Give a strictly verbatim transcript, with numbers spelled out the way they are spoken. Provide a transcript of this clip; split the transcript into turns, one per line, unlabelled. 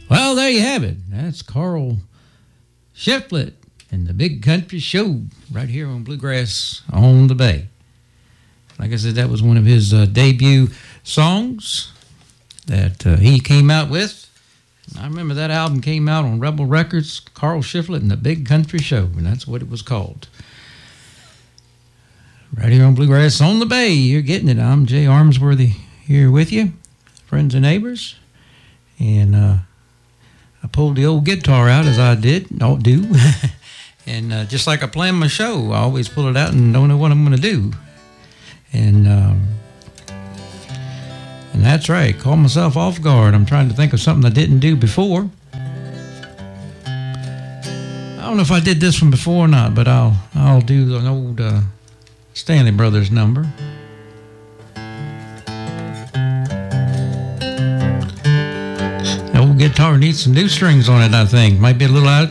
Well, there you have it. That's Carl Shiflett and the Big Country Show right here on Bluegrass on the Bay. Like I said, that was one of his uh, debut songs that uh, he came out with. I remember that album came out on Rebel Records, Carl Shiflett and the Big Country Show, and that's what it was called. Right here on Bluegrass on the Bay, you're getting it. I'm Jay Armsworthy here with you, friends and neighbors. And uh, I pulled the old guitar out as I did, don't do. and uh, just like I plan my show, I always pull it out and don't know what I'm going to do. And... Um, And that's right, call myself off guard. I'm trying to think of something I didn't do before. I don't know if I did this one before or not, but I'll I'll do an old uh, Stanley Brothers number. The old guitar needs some new strings on it, I think. Might be a little out